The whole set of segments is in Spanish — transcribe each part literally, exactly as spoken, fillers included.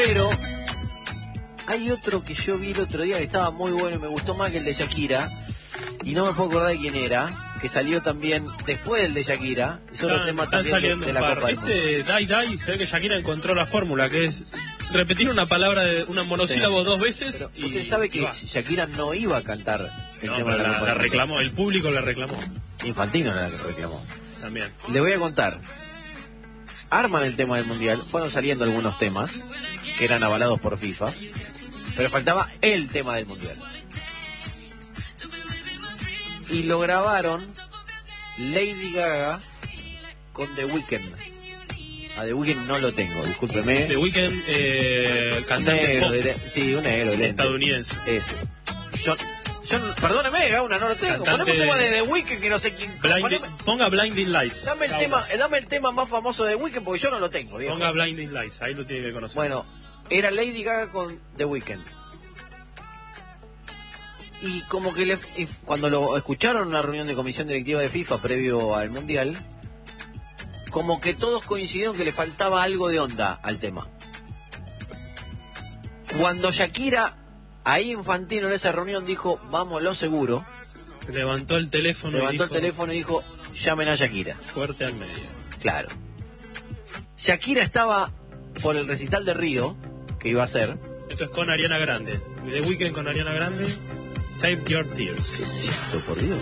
Pero hay otro que yo vi el otro día que estaba muy bueno y me gustó más que el de Shakira. Y no me puedo acordar de quién era, que salió también después del de Shakira. Y son los temas también de, de la Copa del Mundo. Este Dai Dai, se ve que Shakira encontró la fórmula, que es repetir una palabra, de una monosílabo sí. dos veces. Pero y usted sabe que va. Shakira no iba a cantar el no, tema de la, la, Copa la del reclamó, Mundo. El público la reclamó. Infantino era la que reclamó. También. Le voy a contar. Arman el tema del Mundial, fueron saliendo algunos temas que eran avalados por FIFA, pero faltaba el tema del Mundial. Y lo grabaron Lady Gaga con The Weeknd. A The Weeknd no lo tengo, discúlpeme. The Weeknd, eh, cantante negro, pop de, sí, un negro de estadounidense. Ese. Yo, yo, perdóneme, Gauna, no lo tengo. Cantante Poneme un tema de The Weeknd que no sé quién. Blinding, poneme, ponga Blinding Lights. Dame el, tema, dame el tema más famoso de The Weeknd porque yo no lo tengo, viejo. Ponga Blinding Lights, ahí lo tiene que conocer. Bueno, era Lady Gaga con The Weeknd. Y como que le, y cuando lo escucharon en una reunión de comisión directiva de FIFA previo al Mundial, como que todos coincidieron que le faltaba algo de onda al tema. Cuando Shakira, ahí Infantino en esa reunión dijo, vamos lo seguro. Levantó el teléfono Levantó y dijo, el teléfono y dijo, llamen a Shakira. Fuerte al medio. Claro. Shakira estaba por el recital de Río, que iba a hacer. Esto es con Ariana Grande. The Weeknd con Ariana Grande. Save Your Tears. ¿Qué es esto, por Dios?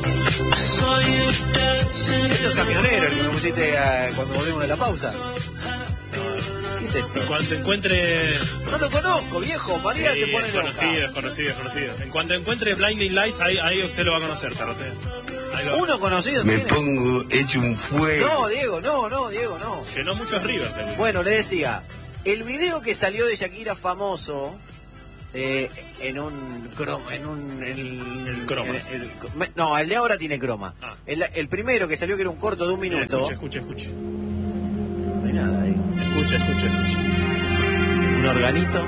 Eso es Camionero, el que me pusiste uh, cuando volvimos de la pausa. ¿Qué es esto? Cuando encuentre... No lo conozco, viejo. María sí, se pone es conocido, es conocido, es conocido. En cuanto encuentre Blinding Lights, ahí, ahí usted lo va a conocer, Tarote. Uno conocido me tiene. Pongo hecho un fuego. No, Diego, no, no, Diego, no. Llenó muchos Rivers. Bueno, le decía, el video que salió de Shakira famoso... Eh, en un croma, en un el, el croma. El, el, no, el de ahora tiene croma. Ah. El, el primero que salió que era un corto de un minuto. Escuche, escuche, escuche. No hay nada ahí. Escuche, escuche, escuche. Un organito.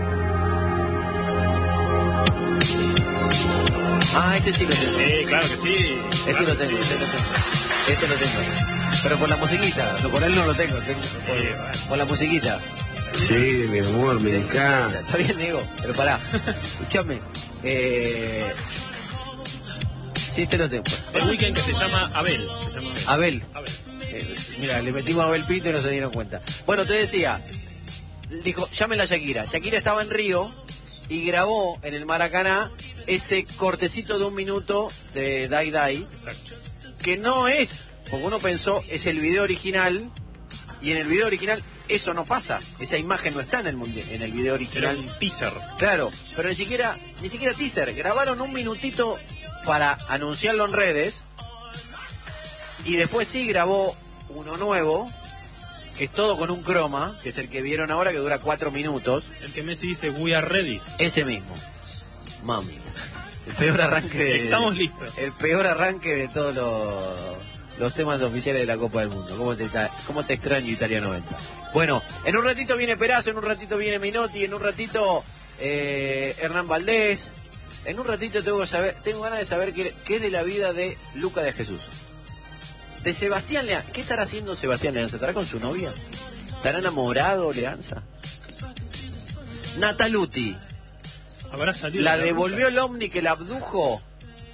Ah, este sí lo tengo. Sí, claro que sí. Este claro lo tengo, sí. este lo tengo. Este lo tengo. Pero por la musiquita, no, por él no lo tengo. tengo por, sí, bueno. por la musiquita. Sí, mi amor, me encanta. Está bien, Diego, pero pará. Escuchame. Eh... Sí, este lo tengo. El Weeknd que se llama Abel. Se llama Abel. Abel. Abel. Eh, mira, le metimos a Abel Pinto y no se dieron cuenta. Bueno, te decía, dijo, llámenla a Shakira. Shakira estaba en Río y grabó en el Maracaná ese cortecito de un minuto de Dai Dai. Exacto. Que no es, porque uno pensó, es el video original, y en el video original eso no pasa, esa imagen no está en el mundial, en el video original. Era un teaser. Claro, pero ni siquiera, ni siquiera teaser, grabaron un minutito para anunciarlo en redes, y después sí grabó uno nuevo, que es todo con un croma, que es el que vieron ahora, que dura cuatro minutos. El que Messi dice, we are ready. Ese mismo. Mami. El peor arranque de... Estamos listos. El peor arranque de todos los... los temas oficiales de la Copa del Mundo. ¿Cómo te, cómo te extraño, Italia noventa? Bueno, en un ratito viene Perazo, en un ratito viene Minotti, en un ratito eh, Hernán Valdés. En un ratito tengo que saber, tengo ganas de saber qué, qué es de la vida de Luca de Jesús. De Sebastián Leanza. ¿Qué estará haciendo Sebastián Leanza? ¿Estará con su novia? ¿Estará enamorado Leanza? Nataluti. ¿Habrá salido ¿La de la devolvió ruta? el ovni que la abdujo?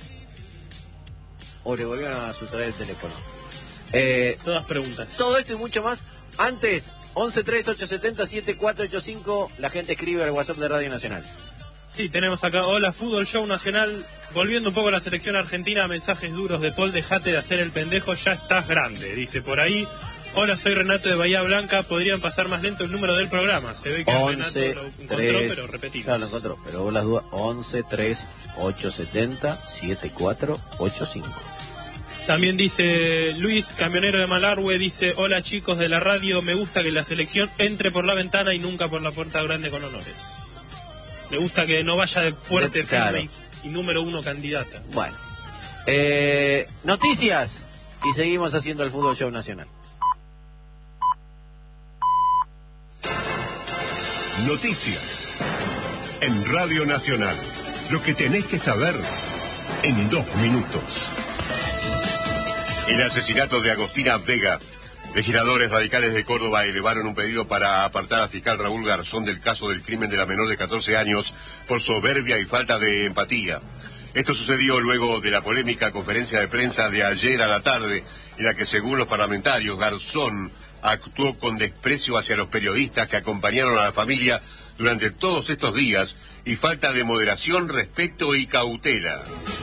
¿O le volvieron a sustraer el teléfono? Eh, Todas preguntas. todo esto y mucho más. Antes, once tres ocho siete cero siete cuatro ocho cinco. La gente escribe al WhatsApp de Radio Nacional. Sí, tenemos acá, hola, Fútbol Show Nacional. Volviendo un poco a la selección argentina, mensajes duros de Paul, dejate de hacer el pendejo, ya estás grande. Dice por ahí, hola, soy Renato de Bahía Blanca, podrían pasar más lento el número del programa. Se ve que Renato lo encontró, tres, pero repetimos. Claro, lo encontró, pero vos las dudas, once tres ocho siete cero siete cuatro ocho cinco. También dice Luis, camionero de Malargüe, dice, hola chicos de la radio, me gusta que la selección entre por la ventana y nunca por la puerta grande con honores. Me gusta que no vaya de fuerte, claro. firme y, y número uno candidata. Bueno, eh, noticias y seguimos haciendo el Fútbol Show Nacional. Noticias en Radio Nacional. Lo que tenés que saber en dos minutos. El asesinato de Agostina Vega Legisladores radicales de Córdoba elevaron un pedido para apartar al fiscal Raúl Garzón del caso del crimen de la menor de catorce años por soberbia y falta de empatía. Esto sucedió luego de la polémica conferencia de prensa de ayer a la tarde, en la que, según los parlamentarios, Garzón actuó con desprecio hacia los periodistas que acompañaron a la familia durante todos estos días y falta de moderación, respeto y cautela.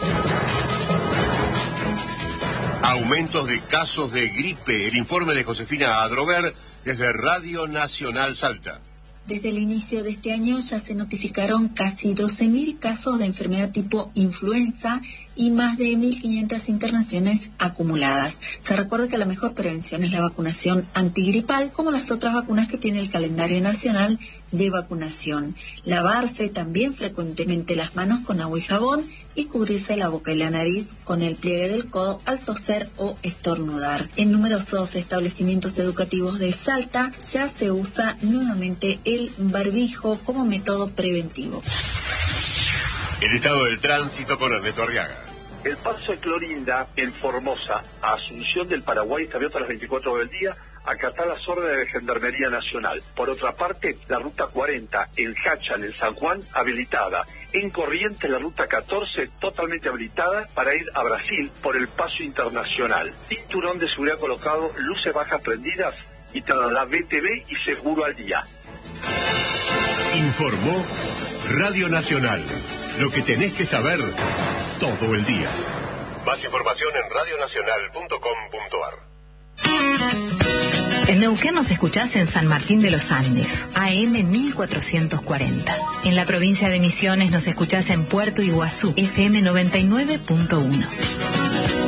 Aumentos de casos de gripe. El informe de Josefina Adrover desde Radio Nacional Salta. Desde el inicio de este año ya se notificaron casi doce mil casos de enfermedad tipo influenza y más de mil quinientas internaciones acumuladas. Se recuerda que la mejor prevención es la vacunación antigripal, como las otras vacunas que tiene el calendario nacional de vacunación. Lavarse también frecuentemente las manos con agua y jabón y cubrirse la boca y la nariz con el pliegue del codo al toser o estornudar. En numerosos establecimientos educativos de Salta ya se usa nuevamente el barbijo como método preventivo. El estado del tránsito con Ernesto Arriaga. El paso de Clorinda en Formosa a Asunción del Paraguay está abierto a las veinticuatro horas del día, acatar las órdenes de Gendarmería Nacional. Por otra parte, la ruta cuarenta en Hachal, en San Juan, habilitada. En Corrientes, la ruta catorce totalmente habilitada para ir a Brasil por el paso internacional. Cinturón de seguridad colocado, luces bajas prendidas y la B T V y seguro al día. Informó Radio Nacional. Lo que tenés que saber todo el día. Más información en radio nacional punto com punto a r. En Neuquén nos escuchás en San Martín de los Andes, A M mil cuatrocientos cuarenta. En la provincia de Misiones nos escuchás en Puerto Iguazú, F M noventa y nueve punto uno.